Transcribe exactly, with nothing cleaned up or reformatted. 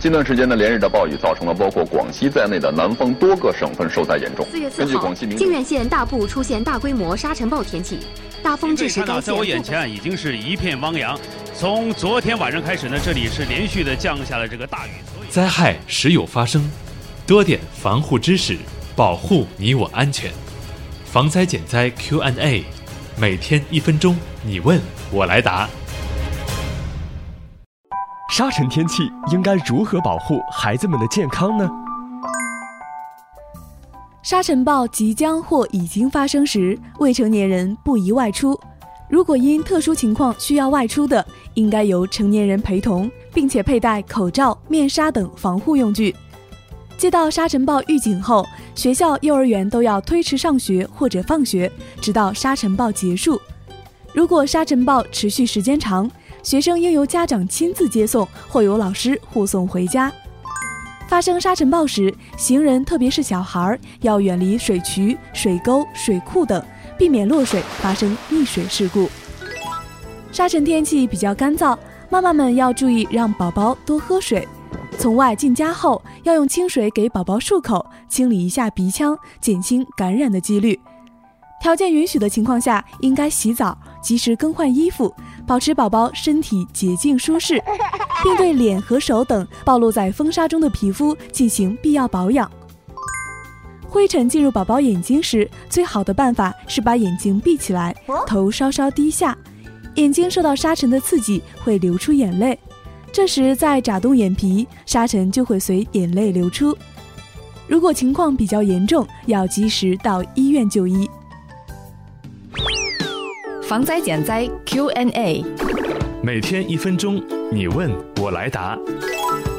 近段时间的连日的暴雨造成了包括广西在内的南方多个省份受灾严重。 四月四号，靖远县大部出现大规模沙尘暴天气，大风致使该县。 在我眼前已经是一片汪洋。从昨天晚上开始呢，这里是连续的降下了这个大雨。 灾害时有发生，多点防护知识，保护你我安全。防灾减灾 Q and A， 每天一分钟，你问我来答。 沙尘天气应该如何保护孩子们的健康呢？ 沙尘暴即将或已经发生时，未成年人不宜外出。如果因特殊情况需要外出的，应该由成年人陪同，并且佩戴口罩、面纱等防护用具。接到沙尘暴预警后，学校、幼儿园都要推迟上学或者放学，直到沙尘暴结束。如果沙尘暴持续时间长，学生应由家长亲自接送，或由老师护送回家。发生沙尘暴时，行人特别是小孩要远离水渠、水沟、水库等，避免落水发生溺水事故。沙尘天气比较干燥，妈妈们要注意让宝宝多喝水。从外进家后，要用清水给宝宝漱口，清理一下鼻腔，减轻感染的几率。条件允许的情况下，应该洗澡，及时更换衣服，保持宝宝身体洁净舒适，并对脸和手等暴露在风沙中的皮肤进行必要保养。灰尘进入宝宝眼睛时，最好的办法是把眼睛闭起来，头稍稍低下，眼睛受到沙尘的刺激会流出眼泪，这时再眨动眼皮，沙尘就会随眼泪流出。如果情况比较严重，要及时到医院就医。 防灾减灾 Q and A， 每天一分钟，你问我来答。